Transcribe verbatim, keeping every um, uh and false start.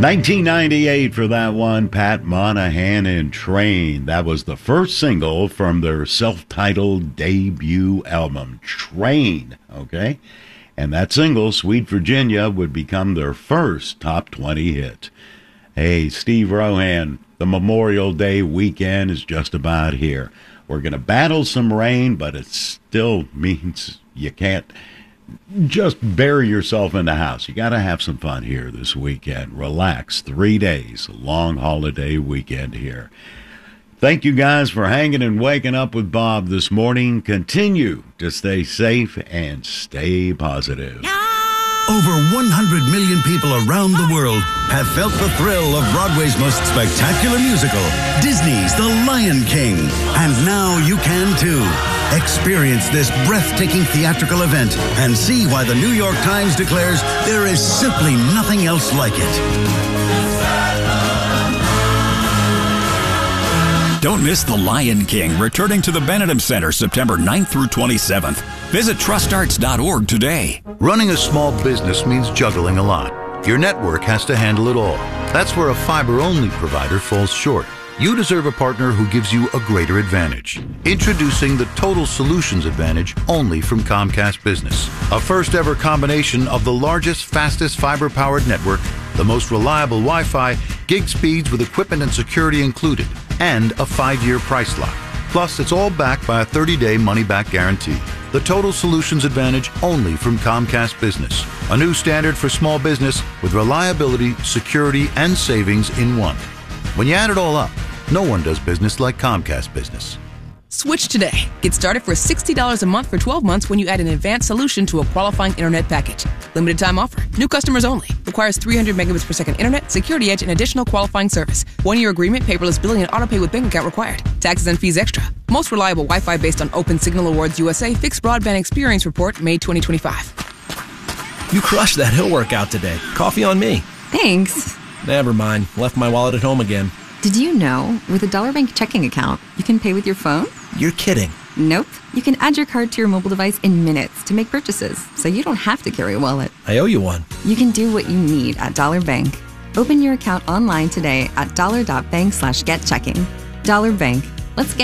nineteen ninety-eight for that one, Pat Monahan and Train. That was the first single from their self-titled debut album, Train, okay? And that single, Sweet Virginia, would become their first top twenty hit. Hey, Steve Rohan, the Memorial Day weekend is just about here. We're going to battle some rain, but it still means you can't just bury yourself in the house. You got to have some fun here this weekend. Relax. Three days, long holiday weekend here. Thank you guys for hanging and waking up with Bob this morning. Continue to stay safe and stay positive. Over one hundred million people around the world have felt the thrill of Broadway's most spectacular musical, Disney's The Lion King. And now you can too. Experience this breathtaking theatrical event and see why the New York Times declares there is simply nothing else like it. Don't miss The Lion King, returning to the Benedum Center September ninth through twenty-seventh. Visit trust arts dot org today. Running a small business means juggling a lot. Your network has to handle it all. That's where a fiber-only provider falls short. You deserve a partner who gives you a greater advantage. Introducing the Total Solutions Advantage only from Comcast Business. A first-ever combination of the largest, fastest fiber-powered network, the most reliable Wi-Fi, gig speeds with equipment and security included, and a five-year price lock. Plus, it's all backed by a thirty-day money-back guarantee. The Total Solutions Advantage only from Comcast Business. A new standard for small business with reliability, security, and savings in one. When you add it all up, no one does business like Comcast Business. Switch today. Get started for sixty dollars a month for twelve months when you add an advanced solution to a qualifying internet package. Limited time offer. New customers only. Requires three hundred megabits per second internet, security edge, and additional qualifying service. One-year agreement, paperless billing, and autopay with bank account required. Taxes and fees extra. Most reliable Wi-Fi based on Open Signal Awards U S A Fixed Broadband Experience Report, May twenty twenty-five. You crushed that hill workout today. Coffee on me. Thanks. Never mind. Left my wallet at home again. Did you know, with a Dollar Bank checking account, you can pay with your phone? You're kidding. Nope. You can add your card to your mobile device in minutes to make purchases, so you don't have to carry a wallet. I owe you one. You can do what you need at Dollar Bank. Open your account online today at dollar.bank slash get checking. Dollar Bank. Let's get